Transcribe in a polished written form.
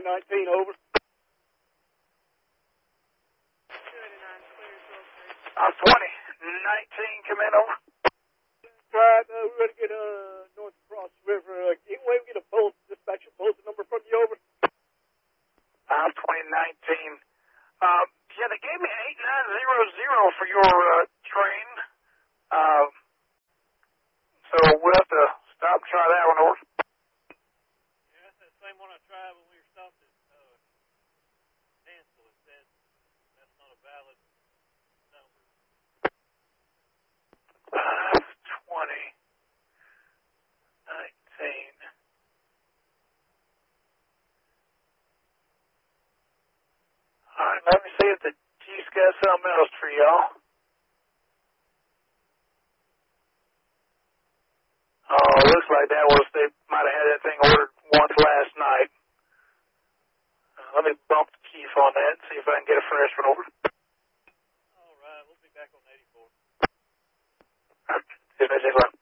2019, over. 2019, come in, over. Right, we're going to get North Cross River. Any way we get a dispatcher bulletin number from you, over? 2019. Yeah, they gave me 8900 for your train. So we'll have to stop and try that one, over. Yeah, that's that same one I tried when we were stopped at Mansell. It said that's not a valid number. 2019. All right, let me see if the Chief's got something else for y'all. Oh, looks like they might have had that thing ordered once last night. Let me bump the Chief on that and see if I can get a fresh one, over. All right, we'll be back on 84. All right, see you next one.